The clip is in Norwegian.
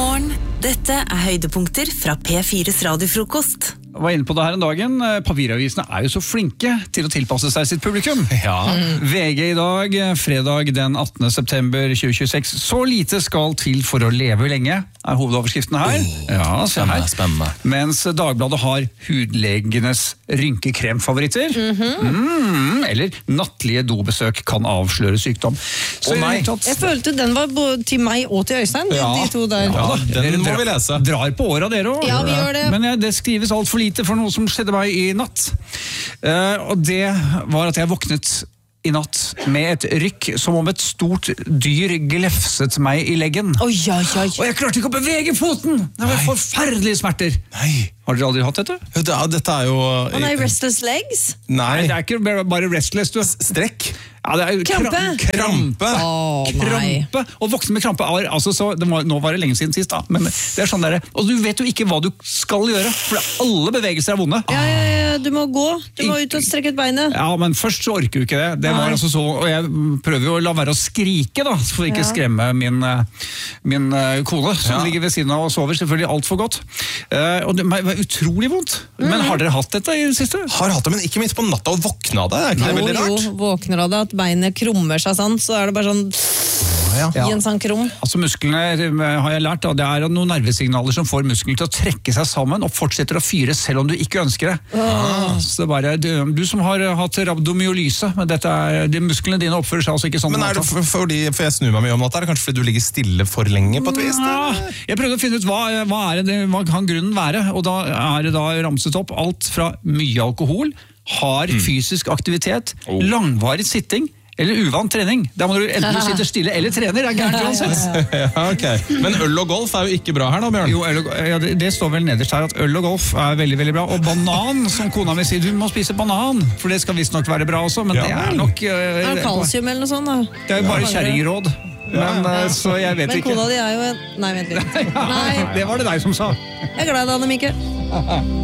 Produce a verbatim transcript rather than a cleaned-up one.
Morgen, dette er høydepunkter fra P fires radiofrokost. Jeg var inne på det her en dagen. Papiravisene er jo så flinke til å tilpasse seg sitt publikum. Ja. Mm. V G i dag, fredag den attende september tjue tjueseks. Så lite skal til for å leve lenge, er hovedoverskriften her. Oh, ja, se her. spennende, spennende. Mens Dagbladet har hudlegenes rynkekremfavoritter. Mm-hmm. Mm, eller nattlige dobesøk kan avsløre sykdom. Så Å, nei. tatt... Jeg følte den var både til meg og til Øystein, de, Ja. de to der. Ja, da, Den dere må dra- vi lese. Drar på åra dere også. Ja, vi gjør det. Men jeg, det skrives alt for lite for noe som skjedde meg i natt. Eh, og det var at jeg våknet i natt med et rykk som om et stort dyr glefset meg i leggen. Oi, oi, oi. Og jeg klarte ikke å bevege foten! Det var Nei. forferdelige smerter. Nei, Har dere aldri hatt dette? det, dette er jo... Han er i Restless Legs. Nei, Det er ikke bare- bare restless, du. strekk. Ja, det er Krampe. Krampe. Å, nei. Krampe, og voksen med krampe er, altså, så, det var, nå var det lenge siden sist da, men det er sånn der, og du vet jo ikke hva du skal gjøre, for alle bevegelser er vonde. Ja, ja, ja, du må gå. Du må ut og strekke ut beinet. Ja, men først så orker du ikke det. Det var Nei. altså så, og jeg prøver jo å la være å skrike da, for ikke Ja. skremme min, eh, min eh, kone, som Ja. ligger ved siden av og sover selvfølgelig alt for godt. Eh, og det var utrolig vondt. Men har dere hatt dette i det siste? Har hatt det, men ikke minst på natta og våkna av det. Er ikke det Jo, veldig rart? jo, våkner av det at beinet krummer seg sånn, så er det bare sånn Ja. Ja. i en sånn krum. Altså musklene eh, har jeg lært, og det er noen nervesignaler som får musklene til å trekke seg sammen og fortsetter å fyre selv om du ikke ønsker det. Ah. Så det er bare, du, du som har hatt rabdomyolyse, men dette er, de musklene dine oppfører seg altså ikke sånn. Men er det for, fordi, for jeg snur meg mye om natta, er det kanskje fordi du ligger stille for lenge på et vis? Ja, da? jeg prøvde å finne ut hva, hva, er det, hva kan grunnen være, og da er det da ramset opp alt fra mye alkohol, hard fysisk aktivitet, Oh. langvarig sitting, eller uvant trening. Da må du enten du sitter stille eller trener, det er gærent uansett. Ja, ok. Men øl og golf er jo ikke bra her da, Bjørn. Jo, øl og, ja, det, det står vel nederst her at øl og golf er veldig, veldig bra. Og banan, som kona mi sier, du må spise banan, for det skal visst nok være bra også, men Ja. det er nok... øh, Er det kalsium eller noe sånt da? det er jo bare kjerringråd. Men, øh, så jeg vet Men ikke. kona di er jo en... Nei, vent litt. Nei, Det var det deg som sa. jeg er glad i deg, Anne Mikke.